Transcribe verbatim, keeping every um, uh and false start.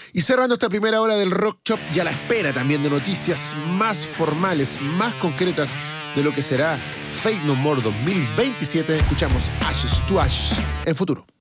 Y cerrando esta primera hora del Rock Shop y a la espera también de noticias más formales, más concretas de lo que será Faith No More dos mil veintisiete, escuchamos Ashes to Ashes en Futuro.